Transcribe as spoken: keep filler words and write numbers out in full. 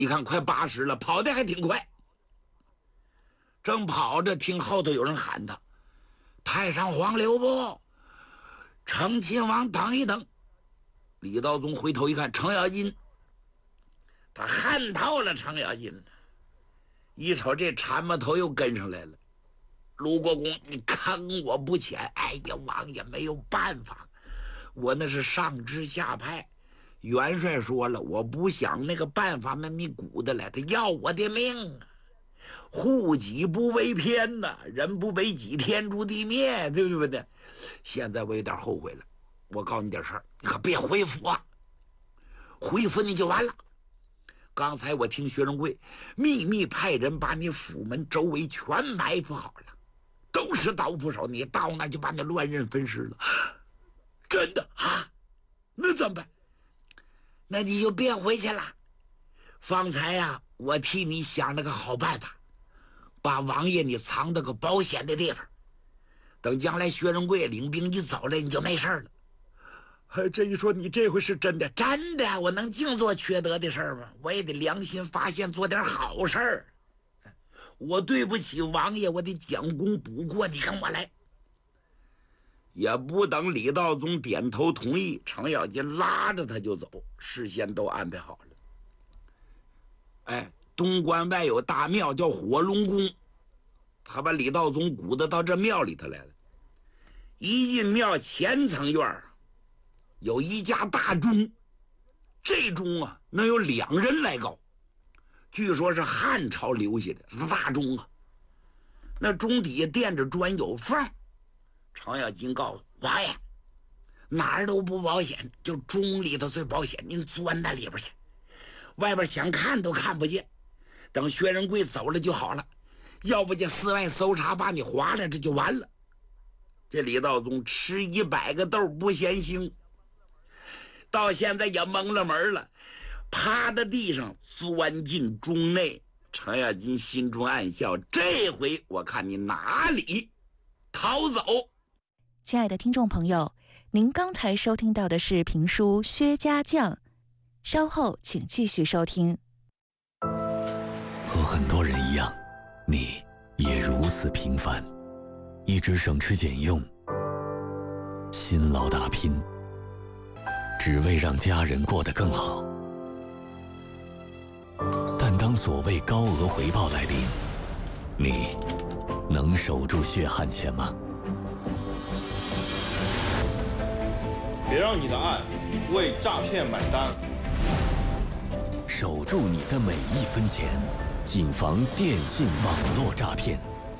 一看快八十了，跑得还挺快。正跑着，听后头有人喊他：“太上皇留步，成亲王等一等。”李道宗回头一看，程咬金，他看透了程咬金了。一瞅这缠木头又跟上来了。卢国公，你坑我不浅！哎呀，王爷没有办法，我那是上知下派。元帅说了，我不想那个办法那么鼓的来，他要我的命啊！护己不为偏呐、啊，人不为己，天诛地灭，对不对？现在我有点后悔了。我告诉你点事儿，你可别回府啊！回府你就完了。刚才我听薛仁贵秘密派人把你府门周围全埋伏好了，都是刀斧手，你到那就把那乱刃分尸了。真的啊？那怎么办？那你就别回去了。方才呀、啊，我替你想了个好办法，把王爷你藏到个保险的地方，等将来薛仁贵领兵一走了，你就没事了。这一说，你这回是真的？真的，我能净做缺德的事儿吗？我也得良心发现，做点好事儿。我对不起王爷，我得将功补过，你跟我来。也不等李道宗点头同意，程咬金拉着他就走，事先都安排好了。哎，东关外有大庙叫火龙宫，他把李道宗鼓捣到这庙里头来了。一进庙前层院有一家大钟，这钟啊能有两人来高，据说是汉朝留下的，是大钟啊。那钟底下垫着砖有缝。程咬金告诉王爷，哪儿都不保险，就钟里头最保险，您钻那里边去，外边想看都看不见，等薛仁贵走了就好了，要不就四外搜查把你划了，这就完了。这李道宗吃一百个豆不嫌腥，到现在也蒙了门了，趴在地上钻进钟内。程咬金心中暗笑，这回我看你哪里逃走。 亲爱的听众朋友，您刚才收听到的是评书《薛家将》，稍后请继续收听。 和很多人一样，你也如此平凡，一直省吃俭用，辛劳打拼，只为让家人过得更好。但当所谓高额回报来临，你能守住血汗钱吗？ 别让你的爱为诈骗买单， 守住你的每一分钱，谨防电信网络诈骗。